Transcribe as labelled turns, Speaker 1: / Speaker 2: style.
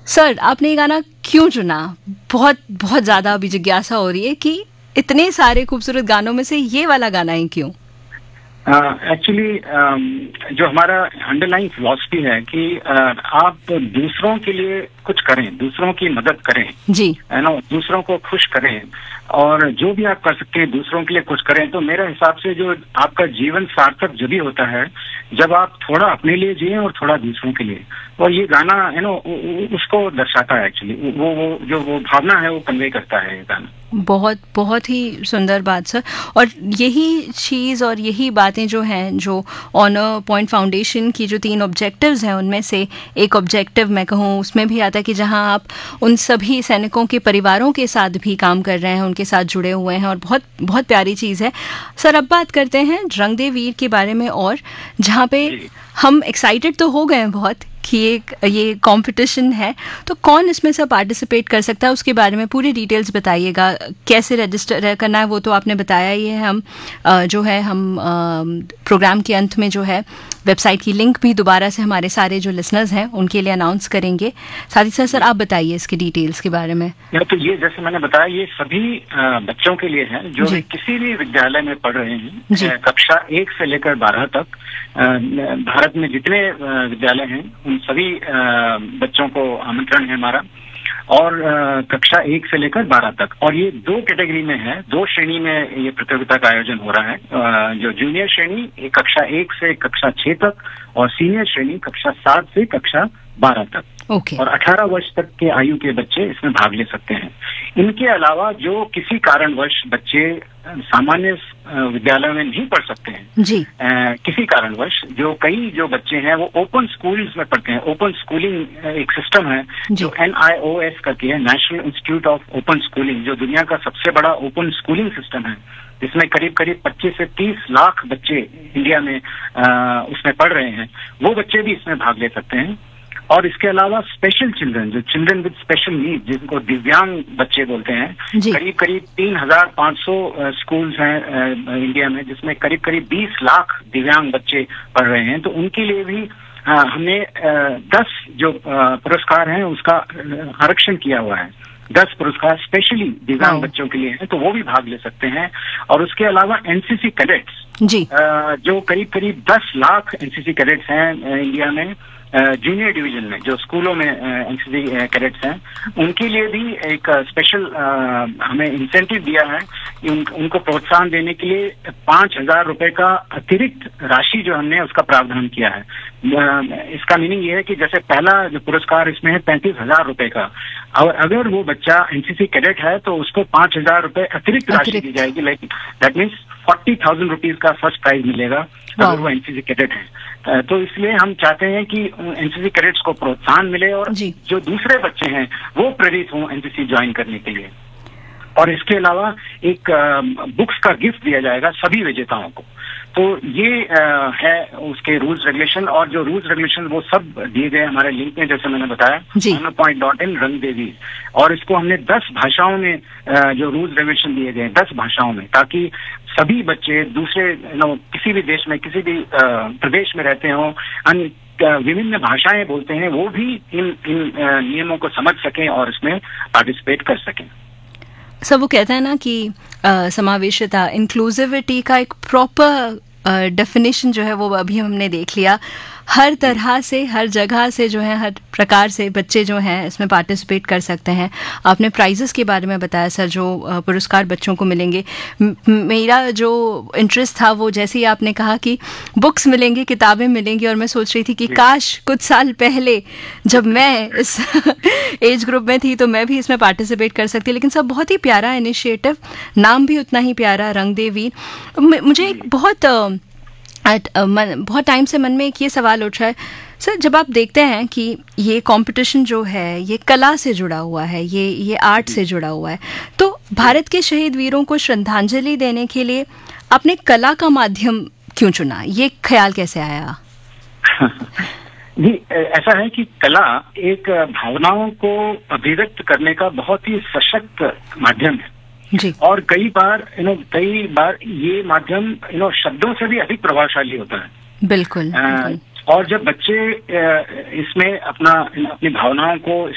Speaker 1: Sir, आपने ये गाना क्यों चुना? बहुत बहुत ज़्यादा अभी जिज्ञासा हो रही है कि इतने सारे खूबसूरत गानों में से ये वाला गाना ही क्यों?
Speaker 2: एक्चुअली जो हमारा अंडरलाइन फिलॉसफी है कि आप दूसरों के लिए कुछ करें, दूसरों की मदद करें,
Speaker 1: जी,
Speaker 2: है ना, दूसरों को खुश करें, और जो भी आप कर सकते हैं दूसरों के लिए कुछ करें। तो मेरे हिसाब से जो आपका जीवन सार्थक जब भी होता है जब आप थोड़ा अपने लिए जिए और थोड़ा दूसरों के लिए। और ये गाना है ना उसको दर्शाता है एक्चुअली, वो भावना है वो कन्वे करता है ये गाना।
Speaker 1: बहुत बहुत ही सुंदर बात सर। और यही चीज़ और यही बातें जो हैं, जो ऑनर पॉइंट फाउंडेशन की जो 3 ऑब्जेक्टिव्स हैं उनमें से एक ऑब्जेक्टिव मैं कहूँ उसमें भी आता है कि जहां आप उन सभी सैनिकों के परिवारों के साथ भी काम कर रहे हैं, उनके साथ जुड़े हुए हैं, और बहुत बहुत प्यारी चीज़ है। सर, अब बात करते हैं रंग दे वीर के बारे में, और जहाँ पे हम एक्साइटेड तो हो गए हैं बहुत कि ये कंपटीशन है, तो कौन इसमें से पार्टिसिपेट कर सकता है उसके बारे में पूरी डिटेल्स बताइएगा। कैसे रजिस्टर करना है वो तो आपने बताया ही है। हम प्रोग्राम के अंत में जो है वेबसाइट की लिंक भी दोबारा से हमारे सारे जो लिसनर्स हैं उनके लिए अनाउंस करेंगे। साथ ही साथ सर आप बताइए इसकी डिटेल्स के बारे में।
Speaker 2: तो ये जैसे मैंने बताया ये सभी बच्चों के लिए है जो भी किसी भी विद्यालय में पढ़ रहे हैं, कक्षा 1 से लेकर 12 तक। भारत में जितने विद्यालय हैं उन सभी बच्चों को आमंत्रण है हमारा, और कक्षा 1 से लेकर 12 तक। और ये 2 कैटेगरी में है, 2 श्रेणी में ये प्रतियोगिता का आयोजन हो रहा है। जो जूनियर श्रेणी कक्षा 1 से कक्षा 6 तक, और सीनियर श्रेणी कक्षा 7 से कक्षा 12 तक। और 18 वर्ष तक के आयु के बच्चे इसमें भाग ले सकते हैं। इनके अलावा जो किसी कारणवश बच्चे सामान्य विद्यालय में नहीं पढ़ सकते हैं
Speaker 1: जी,
Speaker 2: किसी कारणवश, जो बच्चे हैं वो ओपन स्कूल्स में पढ़ते हैं। ओपन स्कूलिंग एक सिस्टम है जो NIOS करके है, national institute of open schooling, जो दुनिया का सबसे बड़ा ओपन स्कूलिंग सिस्टम है, जिसमें करीब 25 से 30 लाख बच्चे इंडिया में उसमें पढ़ रहे हैं। वो बच्चे भी इसमें भाग ले सकते हैं। और इसके अलावा स्पेशल चिल्ड्रन, जो चिल्ड्रन विद स्पेशल नीड, जिनको दिव्यांग बच्चे बोलते हैं, करीब 3500 स्कूल्स हैं इंडिया में, जिसमें करीब 20 लाख दिव्यांग बच्चे पढ़ रहे हैं। तो उनके लिए भी हमने 10 जो पुरस्कार हैं उसका आरक्षण किया हुआ है। 10 पुरस्कार स्पेशली दिव्यांग बच्चों के लिए हैं, तो वो भी भाग ले सकते हैं। और उसके अलावा NCC कैडेट्स, जो करीब 10 लाख NCC कैडेट्स हैं इंडिया में, जूनियर डिवीजन में, जो स्कूलों में NCC कैडेट्स हैं, उनके लिए भी एक स्पेशल हमें इंसेंटिव दिया है कि उनको प्रोत्साहन देने के लिए 5,000 रुपए का अतिरिक्त राशि जो हमने उसका प्रावधान किया है। इसका मीनिंग ये है कि जैसे पहला जो पुरस्कार इसमें है 35,000 रुपए का, और अगर वो बच्चा NCC कैडेट है तो उसको 5,000 रुपए अतिरिक्त राशि दी जाएगी। लाइक दैट मीन्स 40,000 रुपीज का फर्स्ट प्राइज मिलेगा अगर वो NCC कैडेट है। तो इसलिए हम चाहते हैं कि NCC कैडेट्स को प्रोत्साहन मिले और जो दूसरे बच्चे हैं वो प्रेरित हों NCC ज्वाइन करने के लिए। और इसके अलावा एक बुक्स का गिफ्ट दिया जाएगा सभी विजेताओं को। तो ये है उसके रूल्स रेगुलेशन, और जो रूल्स रेगुलेशन वो सब दिए गए हमारे लिंक में, जैसे मैंने बताया onnerpoint.in रंग दे वीर। और इसको हमने 10 भाषाओं में जो रूल्स रेगुलेशन दिए गए 10 भाषाओं में, ताकि सभी बच्चे दूसरे किसी भी देश में, किसी भी प्रदेश में रहते हों, विभिन्न भाषाएं बोलते हैं, वो भी इन नियमों को समझ सकें और इसमें पार्टिसिपेट कर सकें।
Speaker 1: सब वो कहता है ना कि समावेशिता, इंक्लूसिविटी का एक प्रॉपर डेफिनेशन जो है वो अभी हमने देख लिया। हर तरह से, हर जगह से जो है, हर प्रकार से बच्चे जो हैं इसमें पार्टिसिपेट कर सकते हैं। आपने प्राइजेस के बारे में बताया सर, जो पुरस्कार बच्चों को मिलेंगे। मेरा जो इंटरेस्ट था वो जैसे ही आपने कहा कि बुक्स मिलेंगी, किताबें मिलेंगी, और मैं सोच रही थी कि काश कुछ साल पहले जब मैं इस एज ग्रुप में थी तो मैं भी इसमें पार्टिसिपेट कर सकती। लेकिन सब बहुत ही प्यारा इनिशिएटिव, नाम भी उतना ही प्यारा, रंग दे वीर। मुझे एक बहुत टाइम से मन में एक ये सवाल उठ रहा है सर, जब आप देखते हैं कि ये कंपटीशन जो है ये कला से जुड़ा हुआ है, ये आर्ट से जुड़ा हुआ है, तो भारत के शहीद वीरों को श्रद्धांजलि देने के लिए आपने कला का माध्यम क्यों चुना? ये ख्याल कैसे आया?
Speaker 2: जी, ऐसा है कि कला एक भावनाओं को अभिव्यक्त करने का बहुत ही सशक्त माध्यम है
Speaker 1: जी।
Speaker 2: और कई बार ये माध्यम शब्दों से भी अधिक प्रभावशाली होता है।
Speaker 1: बिल्कुल।
Speaker 2: और जब बच्चे इसमें अपनी भावनाओं को